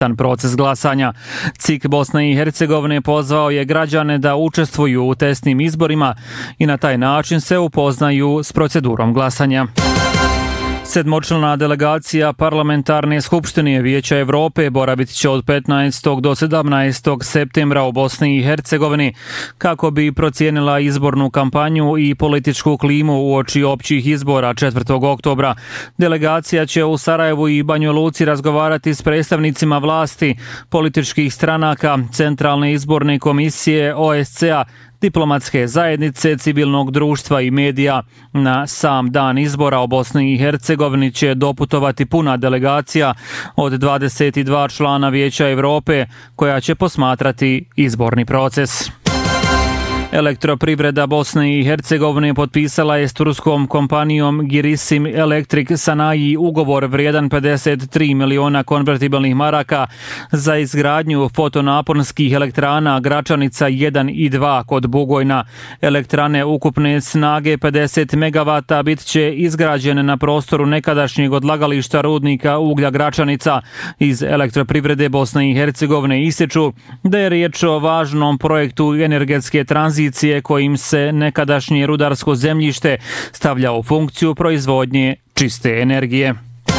proces glasanja. CIK Bosne i Hercegovine pozvao je građane da učestvuju u testnim izborima i na taj način se upoznaju s procedurom glasanja. Sedmočlana delegacija Parlamentarne skupštine Vijeća Evrope boravit će od 15. do 17. septembra u Bosni i Hercegovini kako bi procijenila izbornu kampanju i političku klimu uoči općih izbora 4. oktobra. Delegacija će u Sarajevu i Banjoj Luci razgovarati s predstavnicima vlasti, političkih stranaka, Centralne izborne komisije, OSCE-a, diplomatske zajednice, civilnog društva i medija. Na sam dan izbora u Bosni i Hercegovini će doputovati puna delegacija od 22 člana Vijeća Evrope koja će posmatrati izborni proces. Elektroprivreda Bosne i Hercegovine potpisala je s turskom kompanijom Girisim Electric Sanayi ugovor vrijedan 53 miliona konvertibilnih maraka za izgradnju fotonaponskih elektrana Gračanica 1 i 2 kod Bugojna. Elektrane ukupne snage 50 megavata bit će izgrađene na prostoru nekadašnjeg odlagališta rudnika uglja Gračanica. Iz Elektroprivrede Bosne i Hercegovine ističu da je riječ o važnom projektu energetske tranzicije kojim se nekadašnje rudarsko zemljište stavlja u funkciju proizvodnje čiste energije.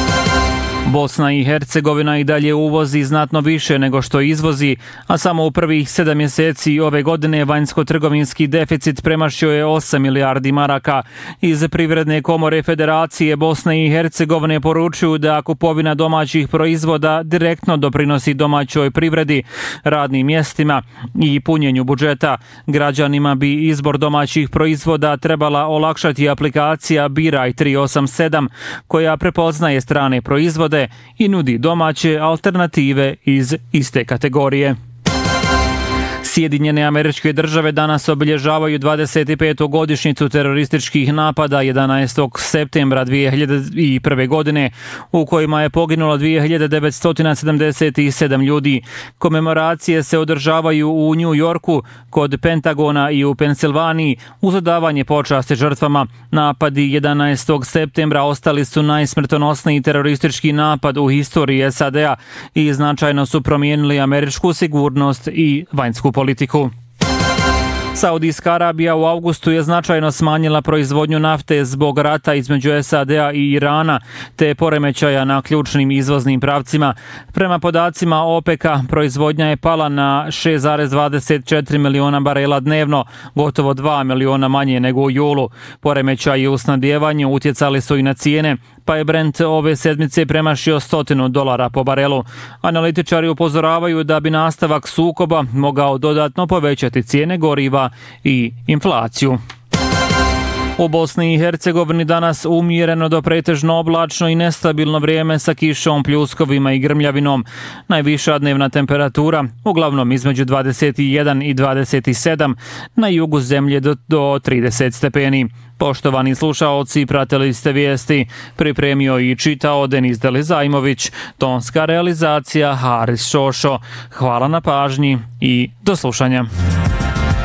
Bosna i Hercegovina i dalje uvozi znatno više nego što izvozi, a samo u prvih 7 mjeseci ove godine vanjsko-trgovinski deficit premašio je 8 milijardi maraka. Iz Privredne komore Federacije Bosne i Hercegovine poručuju da kupovina domaćih proizvoda direktno doprinosi domaćoj privredi, radnim mjestima i punjenju budžeta. Građanima bi izbor domaćih proizvoda trebala olakšati aplikacija Biraj 387 koja prepoznaje strane proizvode i nudi domaće alternative iz iste kategorije. Sjedinjene Američke Države danas obilježavaju 25. godišnjicu terorističkih napada 11. septembra 2001. godine, u kojima je poginulo 2977 ljudi. Komemoracije se održavaju u New Yorku, kod Pentagona i u Pensilvaniji uz odavanje počasti žrtvama. Napadi 11. septembra ostali su najsmrtonosniji teroristički napad u historiji SAD-a i značajno su promijenili američku sigurnost i vanjsku politiku. Saudijska Arabija u avgustu je značajno smanjila proizvodnju nafte zbog rata između SAD-a i Irana te poremećaja na ključnim izvoznim pravcima. Prema podacima OPEC-a proizvodnja je pala na 6,24 miliona barela dnevno, gotovo 2 miliona manje nego u julu. Poremećaji u snabdevanju utjecali su i na cijene, pa je Brent ove sedmice premašio $100 po barelu. Analitičari upozoravaju da bi nastavak sukoba mogao dodatno povećati cijene goriva i inflaciju. U Bosni i Hercegovini danas umjereno do pretežno oblačno i nestabilno vrijeme sa kišom, pljuskovima i grmljavinom. Najviša dnevna temperatura uglavnom između 21 i 27, na jugu zemlje do 30 stepeni. Poštovani slušaoci, pratili ste vijesti, pripremio i čitao Denis Delizajmović, tonska realizacija Haris Šošo. Hvala na pažnji i do slušanja.